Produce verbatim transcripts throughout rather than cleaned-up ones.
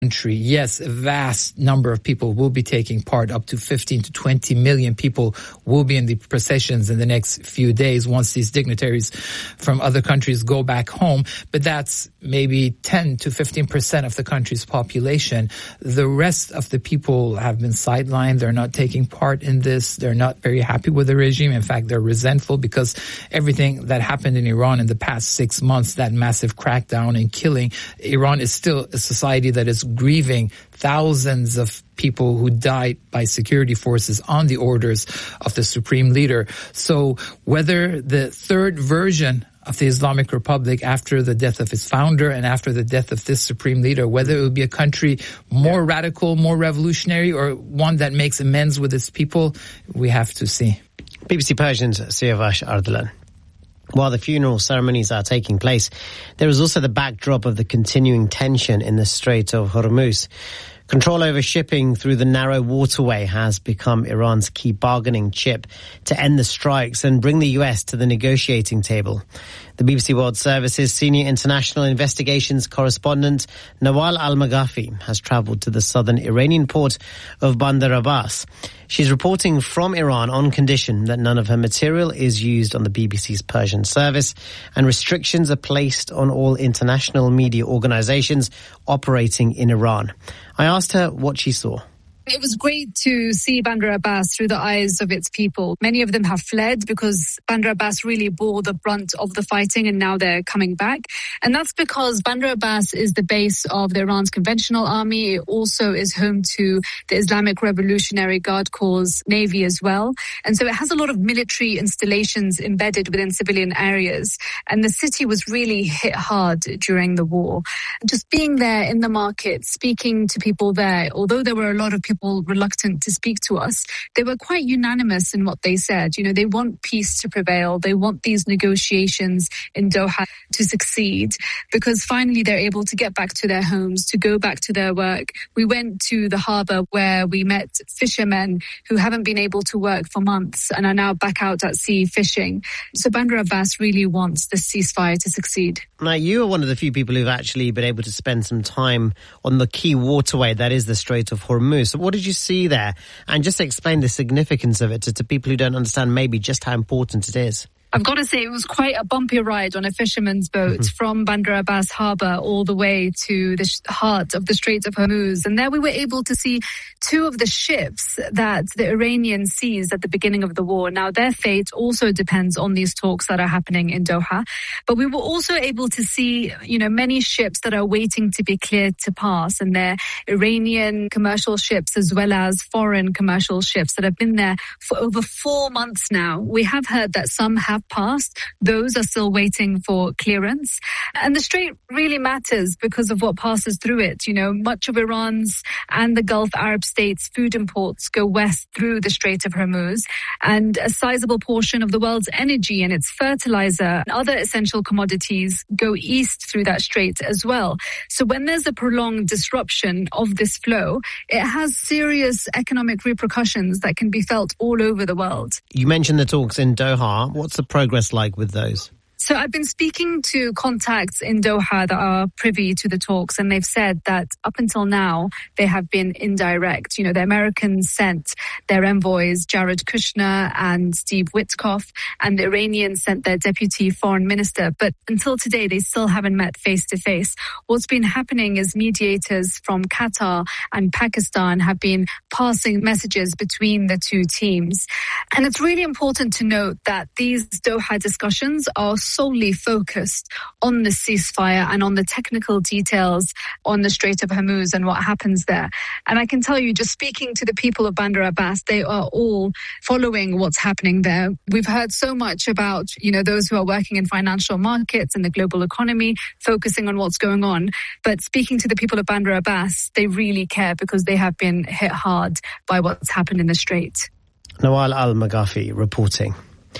country. Yes, a vast number of people will be taking part. Up to fifteen to twenty million people will be in the processions in the next few days once these dignitaries from other countries go back home. But that's maybe ten to fifteen percent of the country's population. The rest of the people have been sidelined. They're not taking part in this. They're not very happy with the regime. In fact, they're resentful because everything that happened in Iran in the past six months, that massive crackdown and killing, Iran is still a society that is grieving thousands of people who died by security forces on the orders of the supreme leader. So whether the third version of the Islamic Republic after the death of its founder and after the death of this supreme leader, whether it would be a country more radical, more revolutionary, or one that makes amends with its people, we have to see. B B C Persian's Siavash Ardalan. While the funeral ceremonies are taking place, there is also the backdrop of the continuing tension in the Strait of Hormuz. Control over shipping through the narrow waterway has become Iran's key bargaining chip to end the strikes and bring the U S to the negotiating table. The B B C World Service's senior international investigations correspondent Nawal Al-Maghafi has travelled to the southern Iranian port of Bandar Abbas. She's reporting from Iran on condition that none of her material is used on the B B C's Persian service, and restrictions are placed on all international media organisations operating in Iran. I asked her what she saw. It was great to see Bandar Abbas through the eyes of its people. Many of them have fled because Bandar Abbas really bore the brunt of the fighting, and now they're coming back. And that's because Bandar Abbas is the base of the Iran's conventional army. It also is home to the Islamic Revolutionary Guard Corps Navy as well. And so it has a lot of military installations embedded within civilian areas. And the city was really hit hard during the war. Just being there in the market, speaking to people there, although there were a lot of people reluctant to speak to us, they were quite unanimous in what they said. You know, they want peace to prevail. They want these negotiations in Doha to succeed because finally they're able to get back to their homes, to go back to their work. We went to the harbour where we met fishermen who haven't been able to work for months and are now back out at sea fishing. So Bandar Abbas really wants the ceasefire to succeed. Now, you are one of the few people who've actually been able to spend some time on the key waterway that is the Strait of Hormuz. So what did you see there? And just explain the significance of it to, to people who don't understand maybe just how important it is. I've got to say, it was quite a bumpy ride on a fisherman's boat mm-hmm. from Bandar Abbas harbour all the way to the sh- heart of the Strait of Hormuz. And there we were able to see two of the ships that the Iranians seized at the beginning of the war. Now, their fate also depends on these talks that are happening in Doha. But we were also able to see, you know, many ships that are waiting to be cleared to pass. And they're Iranian commercial ships as well as foreign commercial ships that have been there for over four months now. We have heard that some have passed. Those are still waiting for clearance. And the strait really matters because of what passes through it. You know, much of Iran's and the Gulf Arab states' food imports go west through the Strait of Hormuz. And a sizable portion of the world's energy and its fertilizer and other essential commodities go east through that strait as well. So when there's a prolonged disruption of this flow, it has serious economic repercussions that can be felt all over the world. You mentioned the talks in Doha. What's the progress like with those? So I've been speaking to contacts in Doha that are privy to the talks, and they've said that up until now, they have been indirect. You know, the Americans sent their envoys, Jared Kushner and Steve Witkoff, and the Iranians sent their deputy foreign minister. But until today, they still haven't met face to face. What's been happening is mediators from Qatar and Pakistan have been passing messages between the two teams. And it's really important to note that these Doha discussions are solely focused on the ceasefire and on the technical details on the Strait of Hormuz and what happens there. And I can tell you, just speaking to the people of Bandar Abbas, they are all following what's happening there. We've heard so much about, you know, those who are working in financial markets and the global economy, focusing on what's going on. But speaking to the people of Bandar Abbas, they really care because they have been hit hard by what's happened in the Strait. Nawal Al-Maghafi reporting.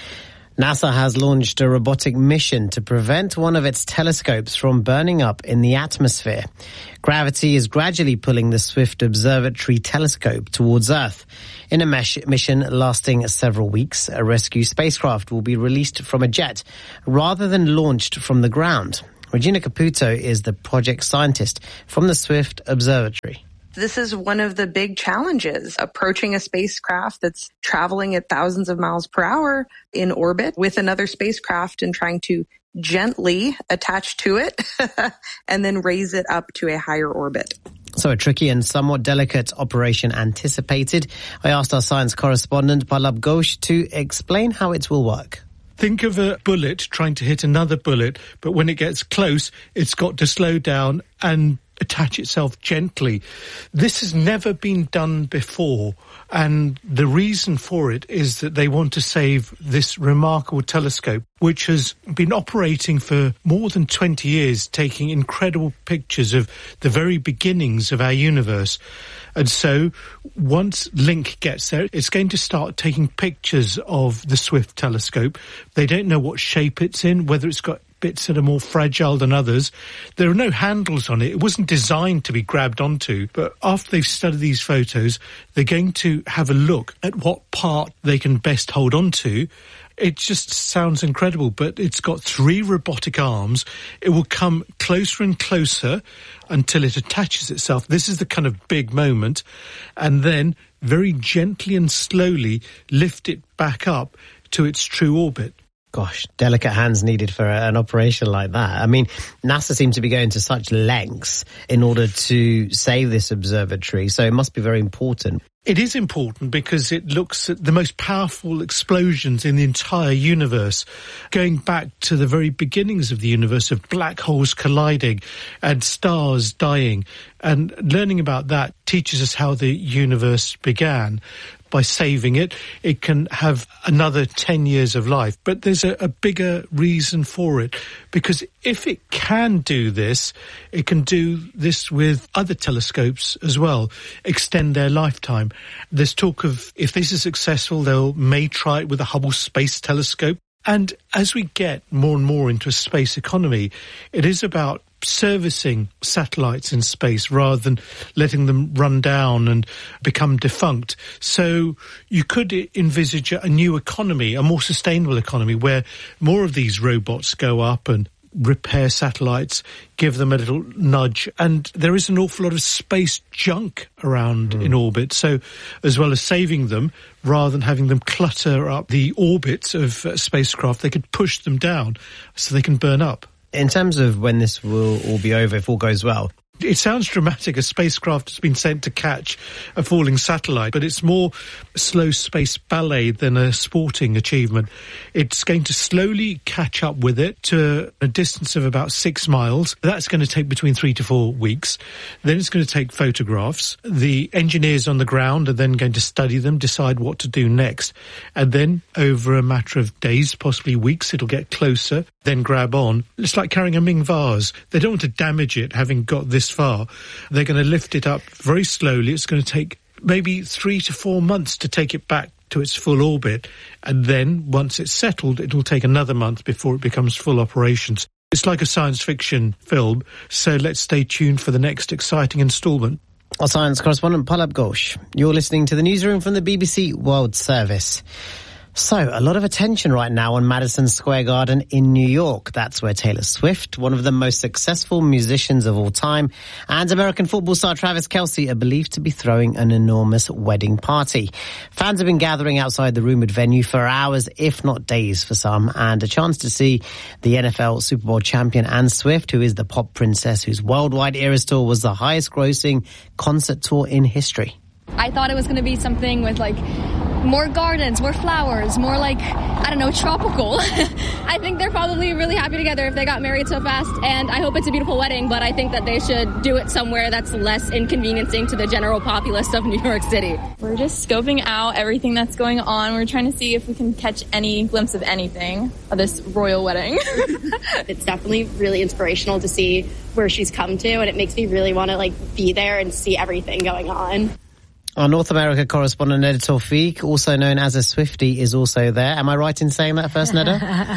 NASA has launched a robotic mission to prevent one of its telescopes from burning up in the atmosphere. Gravity is gradually pulling the Swift Observatory telescope towards Earth. In a mesh- mission lasting several weeks, a rescue spacecraft will be released from a jet rather than launched from the ground. Regina Caputo is the project scientist from the Swift Observatory. This is one of the big challenges, approaching a spacecraft that's traveling at thousands of miles per hour in orbit with another spacecraft and trying to gently attach to it and then raise it up to a higher orbit. So a tricky and somewhat delicate operation anticipated. I asked our science correspondent, Pallab Ghosh, to explain how it will work. Think of a bullet trying to hit another bullet, but when it gets close, it's got to slow down and attach itself gently. This has never been done before, and the reason for it is that they want to save this remarkable telescope, which has been operating for more than twenty years, taking incredible pictures of the very beginnings of our universe. And so once Link gets there, it's going to start taking pictures of the Swift telescope. They don't know what shape it's in, whether it's got bits that are more fragile than others. There are no handles on it. It wasn't designed to be grabbed onto. But after they've studied these photos, they're going to have a look at what part they can best hold on to. It just sounds incredible, but it's got three robotic arms. It will come closer and closer until it attaches itself. This is the kind of big moment. And then very gently and slowly lift it back up to its true orbit. Gosh, delicate hands needed for an operation like that. I mean, NASA seems to be going to such lengths in order to save this observatory, so it must be very important. It is important because it looks at the most powerful explosions in the entire universe, going back to the very beginnings of the universe, of black holes colliding and stars dying. And learning about that teaches us how the universe began. By saving it, it can have another ten years of life. But there's a, a bigger reason for it, because if it can do this, it can do this with other telescopes as well, extend their lifetime. There's talk of, if this is successful, they'll may try it with the Hubble Space Telescope. And as we get more and more into a space economy, it is about servicing satellites in space rather than letting them run down and become defunct. So you could envisage a new economy, a more sustainable economy, where more of these robots go up and repair satellites, give them a little nudge. And there is an awful lot of space junk around mm. in orbit. So as well as saving them, rather than having them clutter up the orbits of uh, spacecraft, they could push them down so they can burn up. In terms of when this will all be over, if all goes well, it sounds dramatic. A spacecraft has been sent to catch a falling satellite, but it's more slow space ballet than a sporting achievement. It's going to slowly catch up with it to a distance of about six miles. That's going to take between three to four weeks. Then it's going to take photographs. The engineers on the ground are then going to study them, decide what to do next. And then over a matter of days, possibly weeks, it'll get closer, then grab on. It's like carrying a Ming vase. They don't want to damage it, having got this far. They're going to lift it up very slowly. It's going to take maybe three to four months to take it back to its full orbit. And then once it's settled, it will take another month before it becomes full operations. It's like a science fiction film. So let's stay tuned for the next exciting instalment. Our science correspondent, Pallab Ghosh. You're listening to the newsroom from the B B C World Service. So, a lot of attention right now on Madison Square Garden in New York. That's where Taylor Swift, one of the most successful musicians of all time, and American football star Travis Kelce are believed to be throwing an enormous wedding party. Fans have been gathering outside the rumoured venue for hours, if not days for some, and a chance to see the N F L Super Bowl champion Anne Swift, who is the pop princess whose worldwide Eras tour was the highest grossing concert tour in history. I thought it was going to be something with like more gardens, more flowers, more like, I don't know, tropical. I think they're probably really happy together if they got married so fast, and I hope it's a beautiful wedding, but I think that they should do it somewhere that's less inconveniencing to the general populace of New York City. We're just scoping out everything that's going on. We're trying to see if we can catch any glimpse of anything of this royal wedding. It's definitely really inspirational to see where she's come to, and it makes me really want to like be there and see everything going on. Our North America correspondent, Neda Tawfiq, also known as a Swiftie, is also there. Am I right in saying that first, Neda?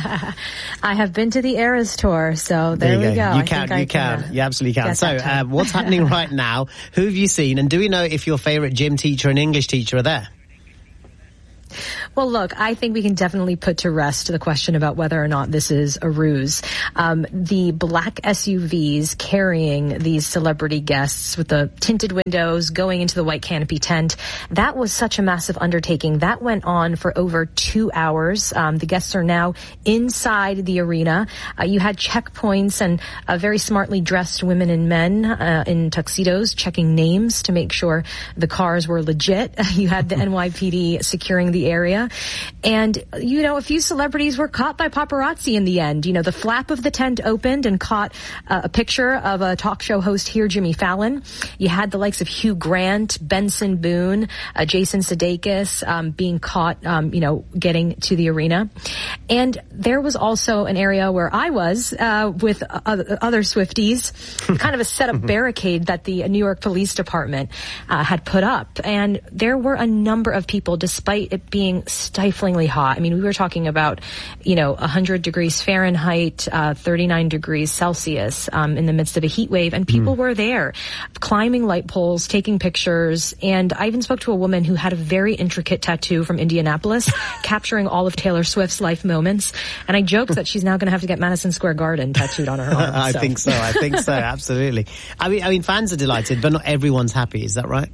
I have been to the Eras tour, so there, there we go. go. You I can, think you I can. can. You absolutely can. So, uh, what's happening right now? Who have you seen? And do we know if your favourite gym teacher and English teacher are there? Well, look, I think we can definitely put to rest the question about whether or not this is a ruse. Um, the black S U Vs carrying these celebrity guests with the tinted windows going into the white canopy tent, that was such a massive undertaking. That went on for over two hours. Um, the guests are now inside the arena. Uh, you had checkpoints and uh, very smartly dressed women and men uh, in tuxedos checking names to make sure the cars were legit. You had the N Y P D securing the area. And, you know, a few celebrities were caught by paparazzi in the end. You know, the flap of the tent opened and caught uh, a picture of a talk show host here, Jimmy Fallon. You had the likes of Hugh Grant, Benson Boone, uh, Jason Sudeikis um, being caught, um, you know, getting to the arena. And there was also an area where I was uh, with other, other Swifties, kind of a set up barricade that the New York Police Department uh, had put up. And there were a number of people, despite it being stiflingly hot. I mean, we were talking about, you know, one hundred degrees Fahrenheit, uh, thirty-nine degrees Celsius um, in the midst of a heat wave. And people mm. were there climbing light poles, taking pictures. And I even spoke to a woman who had a very intricate tattoo from Indianapolis, capturing all of Taylor Swift's life moments. And I joked that she's now going to have to get Madison Square Garden tattooed on her arm. I so. think so. I think so. Absolutely. I mean, I mean, fans are delighted, but not everyone's happy. Is that right?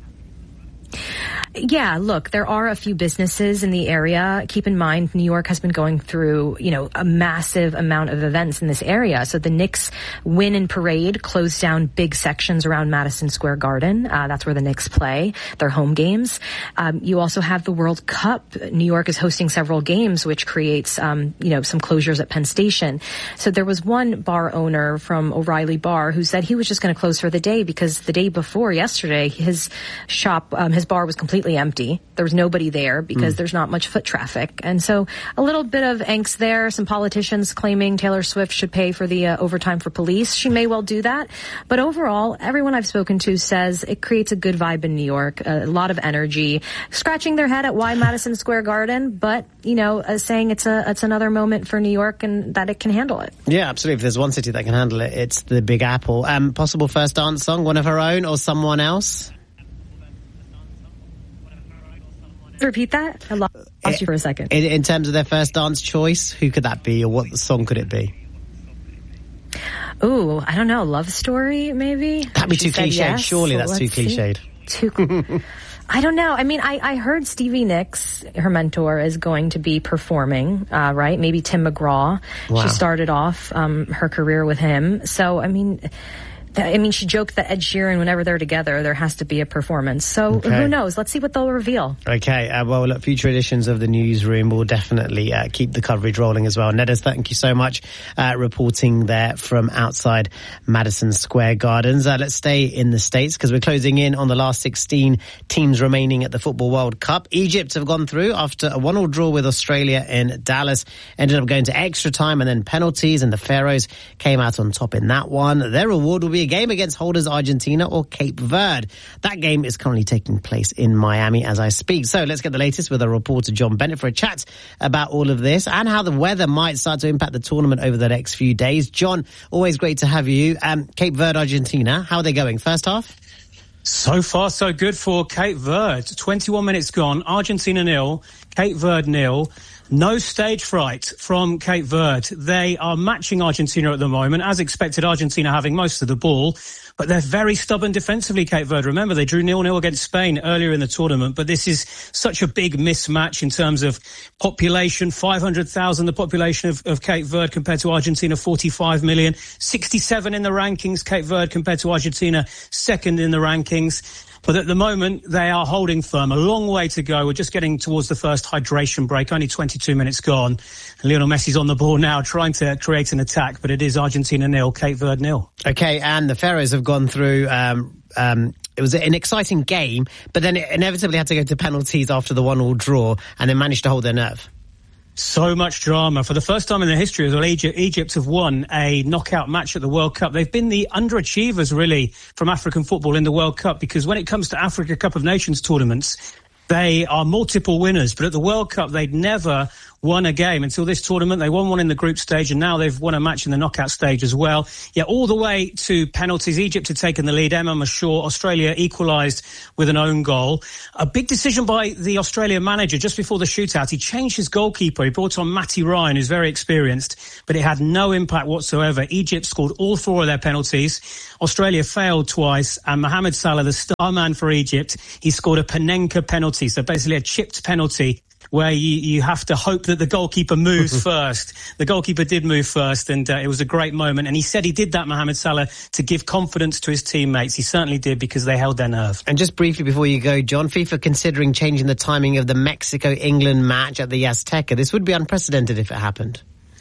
Yeah, look, there are a few businesses in the area. Keep in mind, New York has been going through, you know, a massive amount of events in this area. So the Knicks win and parade closed down big sections around Madison Square Garden. Uh, that's where the Knicks play their home games. Um, you also have the World Cup. New York is hosting several games, which creates, um, you know, some closures at Penn Station. So there was one bar owner from O'Reilly Bar who said he was just going to close for the day because the day before, yesterday, his shop, um, his bar was completely empty. There was nobody there because mm. there's not much foot traffic. And so a little bit of angst there. Some politicians claiming Taylor Swift should pay for the uh, overtime for police. She may well do that. But overall, everyone I've spoken to says it creates a good vibe in New York, a lot of energy, scratching their head at why Madison Square Garden, but, you know, uh, saying it's a it's another moment for New York and that it can handle it. Yeah, absolutely. If there's one city that can handle it, it's the Big Apple. Um, possible first dance song, one of her own or someone else? Repeat that? I lost it, you for a second. In, in terms of their first dance choice, who could that be or what song could it be? Ooh, I don't know. Love Story, maybe? That'd be she too cliched. Yes. Surely that's too cliched. Too I don't know. I mean, I, I heard Stevie Nicks, her mentor, is going to be performing, uh, right? Maybe Tim McGraw. Wow. She started off um, her career with him. So, I mean... I mean, she joked that Ed Sheeran, whenever they're together, there has to be a performance. So okay. Who knows? Let's see what they'll reveal. Okay. Uh, well, look, future editions of the newsroom will definitely uh, keep the coverage rolling as well. Nedas, thank you so much uh, reporting there from outside Madison Square Gardens. Uh, let's stay in the States because we're closing in on the last sixteen teams remaining at the Football World Cup. Egypt have gone through after a one-all draw with Australia in Dallas. Ended up going to extra time and then penalties, and the Pharaohs came out on top in that one. Their reward will be a game against holders Argentina or Cape Verde. That game is currently taking place in Miami as I speak. So let's get the latest with our reporter John Bennett for a chat about all of this and how the weather might start to impact the tournament over the next few days. John, always great to have you. Um, Cape Verde, Argentina, how are they going? First half? So far, so good for Cape Verde. twenty-one minutes gone. Argentina nil, Cape Verde nil. No stage fright from Cape Verde. They are matching Argentina at the moment. As expected, Argentina having most of the ball. But they're very stubborn defensively, Cape Verde. Remember, they drew nil nil against Spain earlier in the tournament. But this is such a big mismatch in terms of population. five hundred thousand, the population of, of Cape Verde compared to Argentina, forty-five million. sixty-seven in the rankings, Cape Verde compared to Argentina, second in the rankings. But at the moment, they are holding firm. A long way to go. We're just getting towards the first hydration break. Only twenty-two minutes gone. Lionel Messi's on the ball now, trying to create an attack. But it is Argentina nil, Cape Verde nil. Okay, and the Pharaohs have gone through... Um, um, it was an exciting game, but then it inevitably had to go to penalties after the one-all draw, and they managed to hold their nerve. So much drama. For the first time in their history as well, Egypt, Egypt have won a knockout match at the World Cup. They've been the underachievers, really, from African football in the World Cup, because when it comes to Africa Cup of Nations tournaments, They are multiple winners, but at the World Cup, they'd never won a game until this tournament. They won one in the group stage, and now they've won a match in the knockout stage as well. Yeah, all the way to penalties. Egypt had taken the lead. Emma Mashaw, Australia equalised with an own goal. A big decision by the Australian manager just before the shootout. He changed his goalkeeper. He brought on Matty Ryan, who's very experienced, but it had no impact whatsoever. Egypt scored all four of their penalties. Australia failed twice, and Mohamed Salah, the star man for Egypt, he scored a Panenka penalty, so basically a chipped penalty where you, you have to hope that the goalkeeper moves first. The goalkeeper did move first, and uh, it was a great moment. And he said he did that, Mohamed Salah, to give confidence to his teammates. He certainly did, because they held their nerve. And just briefly before you go, John, FIFA considering changing the timing of the Mexico-England match at the Azteca. This would be unprecedented if it happened.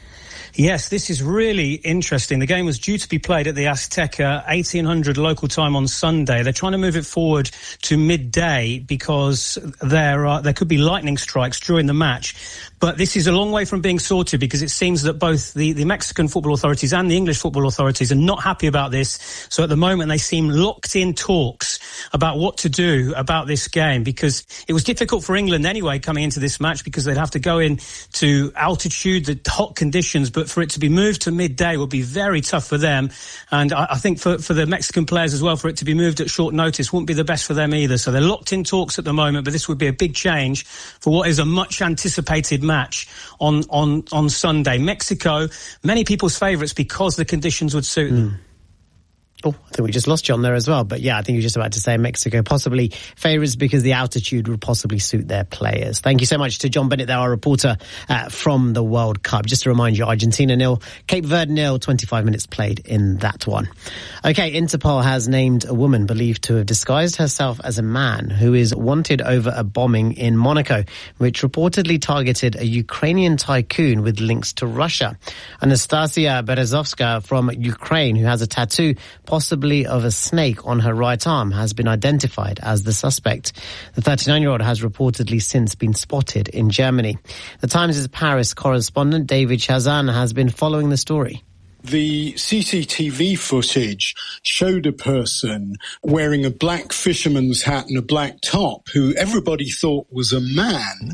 Yes, this is really interesting. The game was due to be played at the Azteca, eighteen hundred local time on Sunday. They're trying to move it forward to midday because there are, there could be lightning strikes during the match. But this is a long way from being sorted, because it seems that both the, the Mexican football authorities and the English football authorities are not happy about this. So at the moment, they seem locked in talks about what to do about this game, because it was difficult for England anyway coming into this match, because they'd have to go in to altitude, the hot conditions, but for it to be moved to midday would be very tough for them. And I, I think for, for the Mexican players as well, for it to be moved at short notice wouldn't be the best for them either. So they're locked in talks at the moment, but this would be a big change for what is a much anticipated match on, on, on Sunday. Mexico, many people's favourites because the conditions would suit them. Mm. Oh, I think we just lost John there as well. But yeah, I think you're just about to say Mexico possibly favourites because the altitude would possibly suit their players. Thank you so much to John Bennett there, our reporter uh, from the World Cup. Just to remind you, Argentina nil, Cape Verde nil, twenty-five minutes played in that one. Okay, Interpol has named a woman believed to have disguised herself as a man who is wanted over a bombing in Monaco, which reportedly targeted a Ukrainian tycoon with links to Russia. Anastasia Berezovska from Ukraine, who has a tattoo possibly of a snake on her right arm, has been identified as the suspect. The thirty-nine-year-old has reportedly since been spotted in Germany. The Times' Paris correspondent David Chazan has been following the story. The C C T V footage showed a person wearing a black fisherman's hat and a black top who everybody thought was a man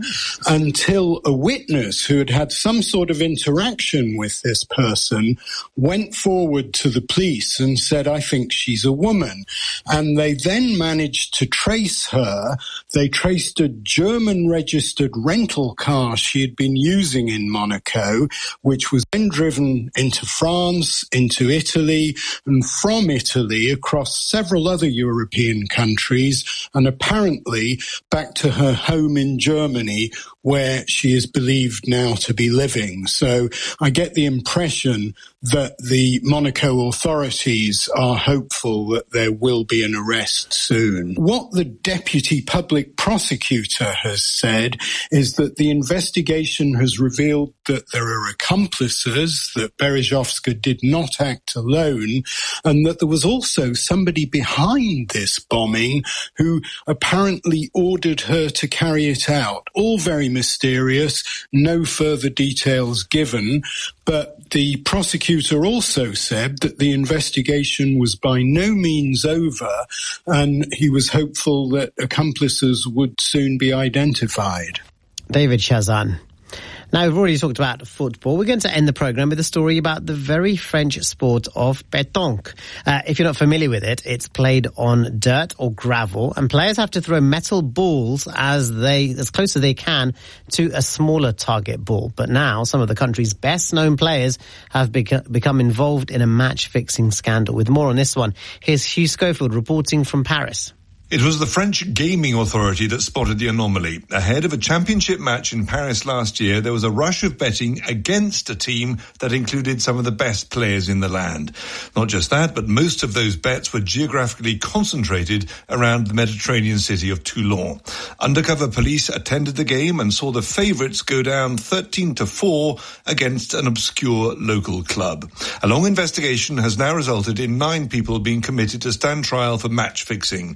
until a witness who had had some sort of interaction with this person went forward to the police and said, I think she's a woman. And they then managed to trace her. They traced a German-registered rental car she had been using in Monaco, which was then driven into France, into Italy, and from Italy across several other European countries, and apparently back to her home in Germany, where she is believed now to be living. So I get the impression that the Monaco authorities are hopeful that there will be an arrest soon. What the deputy public prosecutor has said is that the investigation has revealed that there are accomplices, that Berezovska did not act alone, and that there was also somebody behind this bombing who apparently ordered her to carry it out. All very mysterious, no further details given, but the prosecutor also said that the investigation was by no means over, and he was hopeful that accomplices would soon be identified. David Chazan. Now, we've already talked about football. We're going to end the programme with a story about the very French sport of pétanque. Uh, if you're not familiar with it, it's played on dirt or gravel, and players have to throw metal balls as they, as close as they can to a smaller target ball. But now, some of the country's best-known players have beca- become involved in a match-fixing scandal. With more on this one, here's Hugh Schofield reporting from Paris. It was the French Gaming Authority that spotted the anomaly. Ahead of a championship match in Paris last year, there was a rush of betting against a team that included some of the best players in the land. Not just that, but most of those bets were geographically concentrated around the Mediterranean city of Toulon. Undercover police attended the game and saw the favourites go down thirteen to four against an obscure local club. A long investigation has now resulted in nine people being committed to stand trial for match fixing. For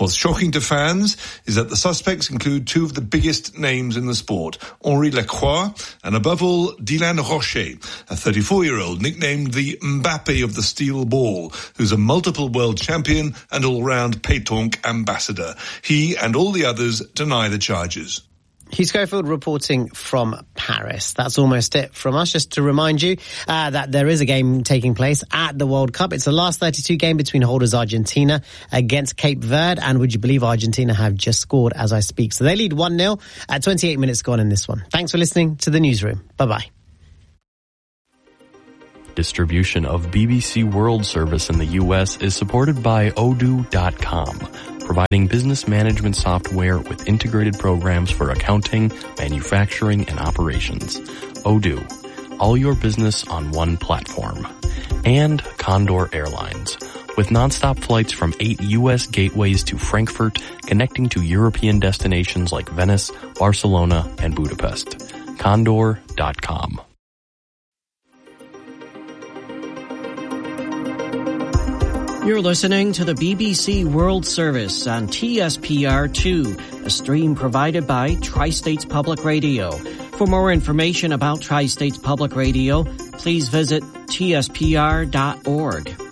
What's shocking to fans is that the suspects include two of the biggest names in the sport, Henri Lacroix and above all Dylan Rocher, a thirty-four-year-old nicknamed the Mbappe of the steel ball, who's a multiple world champion and all-round pétanque ambassador. He and all the others deny the charges. Hugh Schofield reporting from Paris. That's almost it from us. Just to remind you uh, that there is a game taking place at the World Cup. It's the last thirty-two game between holders Argentina against Cape Verde. And would you believe Argentina have just scored as I speak? So they lead one nil at twenty-eight minutes gone in this one. Thanks for listening to the newsroom. Bye-bye. Distribution of B B C World Service in the U S is supported by Odoo dot com, providing business management software with integrated programs for accounting, manufacturing, and operations. Odoo, all your business on one platform. And Condor Airlines, with nonstop flights from eight U S gateways to Frankfurt, connecting to European destinations like Venice, Barcelona, and Budapest. Condor dot com. You're listening to the B B C World Service on T S P R two, a stream provided by Tri-States Public Radio. For more information about Tri-States Public Radio, please visit T S P R dot org.